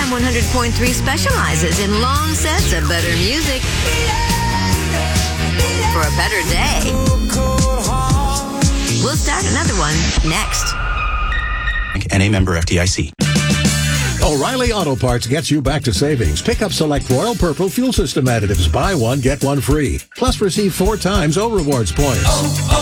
FM 100.3 specializes in long sets of better music for a better day. We'll start another one next. NA member FDIC. O'Reilly Auto Parts gets you back to savings. Pick up select Royal Purple fuel system additives. Buy one, get one free. Plus receive 4 times O Rewards points.